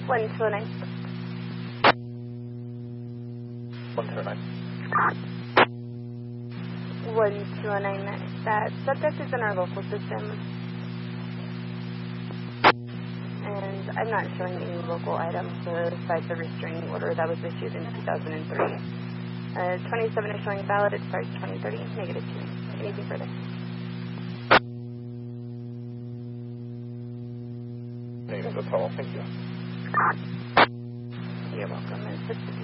1209. 1209. 1209. That subject is in our local system. And I'm not showing any local items besides the restraining order that was issued in 2003. 27 is showing valid. It starts 2030. Negative 2. Anything further? Negative, that's all. Thank you. You're welcome.